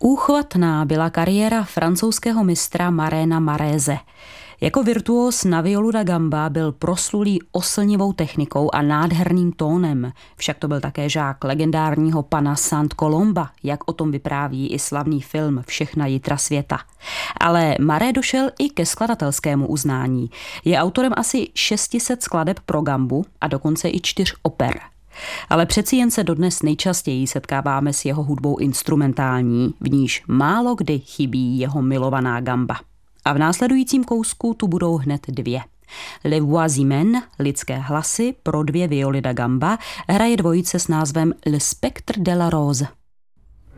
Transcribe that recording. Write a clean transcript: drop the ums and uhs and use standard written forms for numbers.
Úchvatná byla kariéra francouzského mistra Maréna Maréze. Jako virtuós na violu da gamba byl proslulý oslnivou technikou a nádherným tónem. Však to byl také žák legendárního pana Saint-Colomba, jak o tom vypráví i slavný film Všechna jitra světa. Ale Maré došel i ke skladatelskému uznání. Je autorem asi 600 skladeb pro gambu a dokonce i 4 oper. Ale přeci jen se dodnes nejčastěji setkáváme s jeho hudbou instrumentální, v níž málo kdy chybí jeho milovaná gamba. A v následujícím kousku tu budou hned 2. Les Voix Humaines, lidské hlasy pro 2 violy da gamba, hraje dvojice s názvem Le Spectre de la Rose.